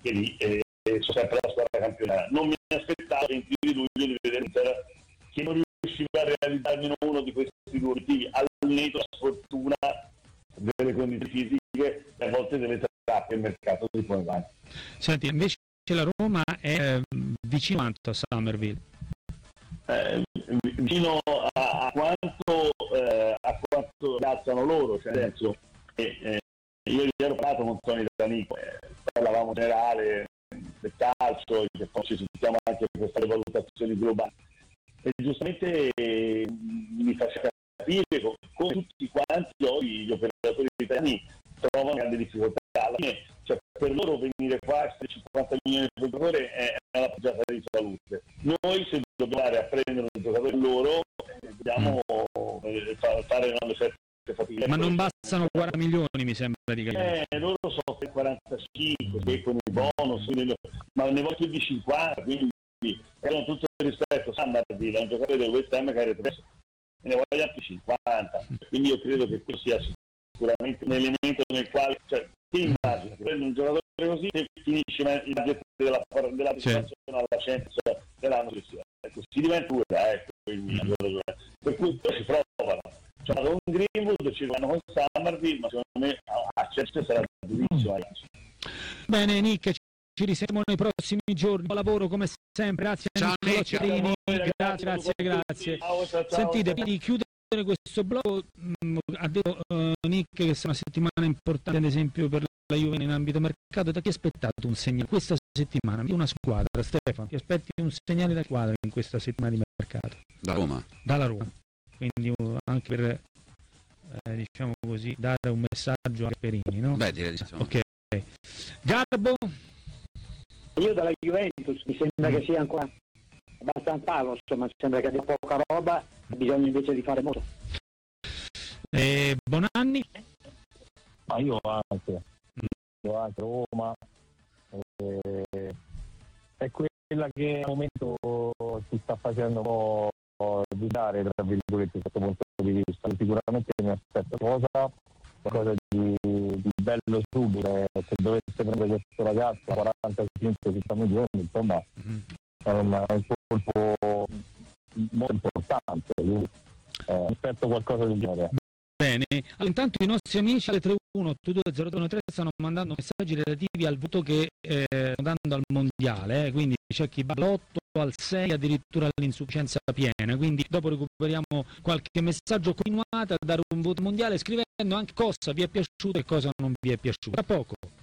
che lì sono sempre la squadra campionata. Non mi aspettavo in più di luglio di vedere l'Inter che non riusciva a realizzare almeno uno di questi due obiettivi, al netto la sfortuna delle condizioni fisiche e a volte delle trappe, il mercato si pone avanti. Senti, invece la Roma è vicino a Summerville? Vicino a quanto piazzano loro, cioè nel senso che io ero parlato con Tony D'Anico, parlavamo in generale del calcio, che poi ci sentiamo anche per queste valutazioni globali, e giustamente mi faceva capire come tutti quanti oggi gli operatori italiani trovano grandi difficoltà. Alla fine, cioè, per loro venire qua a 50 milioni di giocatori è una poggiata di salute. Noi se dobbiamo andare a prendere un giocatore loro dobbiamo fare una certe fatiche. Ma non bastano 40 milioni, mi sembra di capire. Loro sono 45 con i bonus, ma ne voglio più di 50, quindi con tutto il rispetto Summerville è un giocatore del West Ham che ha ripreso, ne voglio più 50, quindi io credo che questo sia sicuramente un elemento nel quale, cioè, ti immagini che prendi un giocatore così e finisce il budget della prestazione alla Champions dell'anno successivo, si diventa per cui si provano, cioè con Greenwood ci vanno con Summerville, ma secondo me a Chelsea sarà durissimo. Bene Nick, ci risentiamo nei prossimi giorni, buon lavoro come sempre, grazie a Nicola Cerini, grazie. Ciao. Sentite, prima di chiudere questo blocco, ha detto Nick che sarà una settimana importante ad esempio per la Juve in ambito mercato. Da chi aspettate un segnale questa settimana? Una squadra, Stefano, ti aspetti un segnale da squadra in questa settimana di mercato? Da Roma. Dalla Roma, quindi anche per diciamo così dare un messaggio a Gasperini, no? Beh, direi di sì. Ok. Garbo? Io dalla Juventus mi sembra che sia ancora abbastanza alto, insomma, mi sembra che abbia poca roba, bisogna invece di fare molto. Bonanni? Ma io anche Roma è quella che al momento si sta facendo un po' dare, tra virgolette, da questo punto di vista. Sicuramente mi aspetto qualcosa di bello subito, se dovesse prendere questo ragazzo a 45-50 milioni, insomma è un colpo molto importante, quindi aspetto qualcosa del genere. Bene, allora, intanto i nostri amici alle 318-22013 stanno mandando messaggi relativi al voto che stanno dando al mondiale, quindi c'è chi va all'8, al 6, addirittura all'insufficienza piena, quindi dopo recuperiamo qualche messaggio. Continuate a dare un voto mondiale scrivendo anche cosa vi è piaciuto e cosa non vi è piaciuto. Tra poco.